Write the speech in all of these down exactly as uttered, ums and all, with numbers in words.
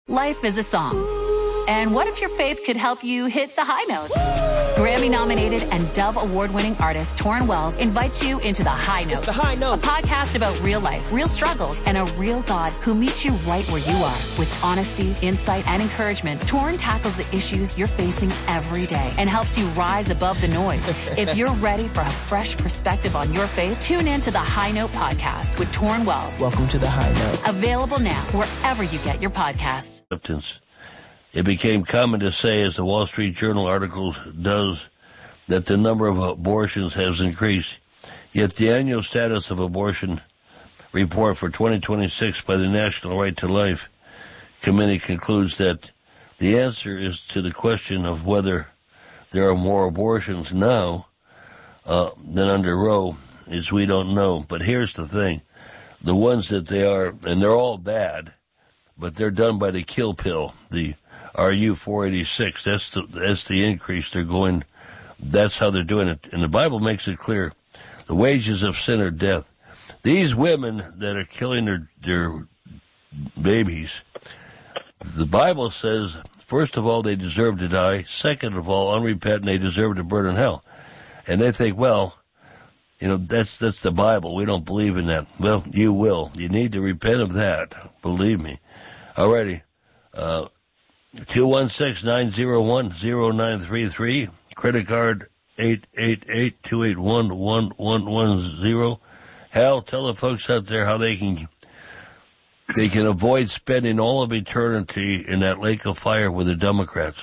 Life is a song. And what if your faith could help you hit the high notes? Grammy-nominated and Dove Award-winning artist Torrin Wells invites you into The High Note. It's The High Note. A podcast about real life, real struggles, and a real God who meets you right where you are. With honesty, insight, and encouragement, Torrin tackles the issues you're facing every day and helps you rise above the noise. If you're ready for a fresh perspective on your faith, tune in to The High Note podcast with Torrin Wells. Welcome to The High Note. Available now wherever you get your podcasts. It became common to say, as the Wall Street Journal article does, that the number of abortions has increased. Yet the annual status of abortion report for twenty twenty-six by the National Right to Life Committee concludes that the answer is to the question of whether there are more abortions now uh, than under Roe is we don't know. But here's the thing. The ones that they are, and they're all bad, but they're done by the kill pill, the R U four eighty-six. That's the, that's the increase. They're going, that's how they're doing it. And the Bible makes it clear. The wages of sin are death. These women that are killing their, their babies, the Bible says, first of all, they deserve to die. Second of all, unrepentant, they deserve to burn in hell. And they think, well, you know, that's, that's the Bible. We don't believe in that. Well, you will. You need to repent of that. Believe me. Alrighty. Uh, two one six, nine zero one, zero nine three three. Credit card eight eight eight, two eight one, one one one zero. Hal, tell the folks out there how they can, they can avoid spending all of eternity in that lake of fire with the Democrats.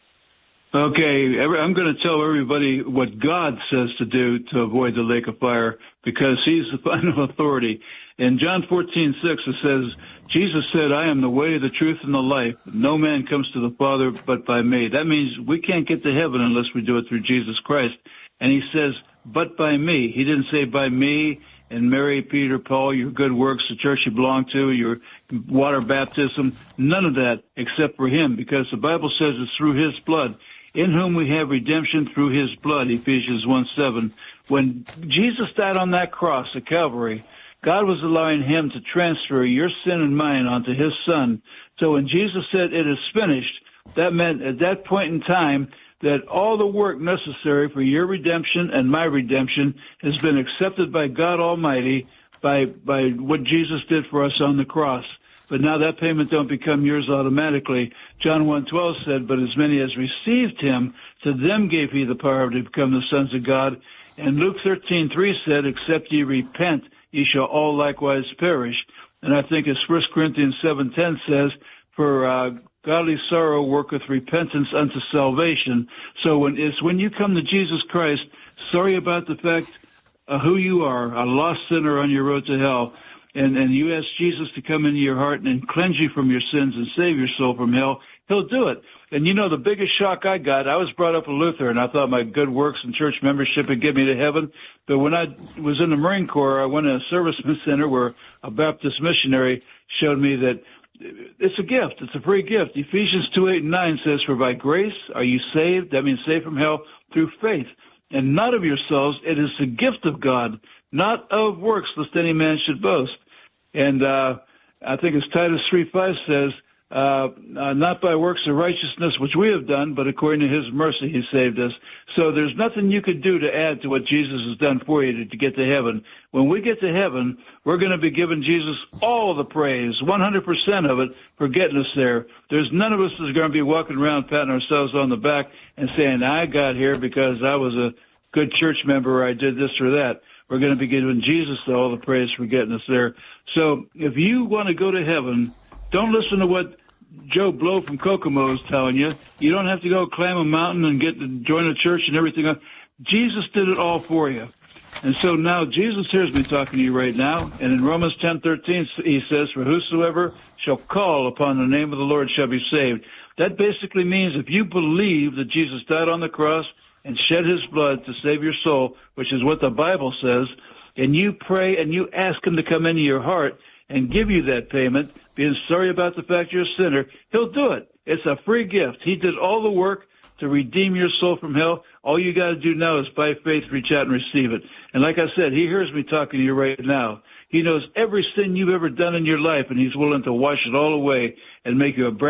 Okay, I'm going to tell everybody what God says to do to avoid the lake of fire, because he's the final authority. In John fourteen six, it says, Jesus said, I am the way, the truth, and the life. No man comes to the Father but by me. That means we can't get to heaven unless we do it through Jesus Christ. And he says, but by me. He didn't say by me and Mary, Peter, Paul, your good works, the church you belong to, your water baptism. None of that except for him, because the Bible says it's through his blood, in whom we have redemption through his blood, Ephesians one seven. When Jesus died on that cross at Calvary, God was allowing him to transfer your sin and mine onto his son. So when Jesus said it is finished, that meant at that point in time that all the work necessary for your redemption and my redemption has been accepted by God Almighty by, by what Jesus did for us on the cross. But now that payment don't become yours automatically. John one twelve said, but as many as received him, to them gave he the power to become the sons of God. And Luke thirteen three said, except ye repent, ye shall all likewise perish. And I think as First Corinthians seven ten says, for uh, godly sorrow worketh repentance unto salvation. So when it's when you come to Jesus Christ, sorry about the fact of who you are, a lost sinner on your road to hell, and, and you ask Jesus to come into your heart and cleanse you from your sins and save your soul from hell, he'll do it. And you know, the biggest shock I got, I was brought up a Lutheran. I thought my good works and church membership would get me to heaven. But when I was in the Marine Corps, I went to a serviceman center where a Baptist missionary showed me that it's a gift. It's a free gift. Ephesians two, eight, and nine says, for by grace are you saved. That means saved from hell through faith. And not of yourselves. It is the gift of God, not of works, lest any man should boast. And uh I think as Titus three five says, Uh, uh, not by works of righteousness which we have done, but according to his mercy he saved us. So there's nothing you could do to add to what Jesus has done for you to, to get to heaven. When we get to heaven, we're going to be giving Jesus all the praise, one hundred percent of it, for getting us there. There's none of us that's going to be walking around patting ourselves on the back and saying, I got here because I was a good church member or I did this or that. We're going to be giving Jesus all the praise for getting us there. So if you want to go to heaven, don't listen to what Joe Blow from Kokomo is telling you. You don't have to go climb a mountain and get to join a church and everything else. Jesus did it all for you. And so now Jesus hears me talking to you right now. And in Romans ten thirteen, he says, for whosoever shall call upon the name of the Lord shall be saved. That basically means if you believe that Jesus died on the cross and shed his blood to save your soul, which is what the Bible says, and you pray and you ask him to come into your heart and give you that payment, being sorry about the fact you're a sinner, he'll do it. It's a free gift. He did all the work to redeem your soul from hell. All you got to do now is by faith reach out and receive it. And like I said, he hears me talking to you right now. He knows every sin you've ever done in your life, and he's willing to wash it all away and make you a brand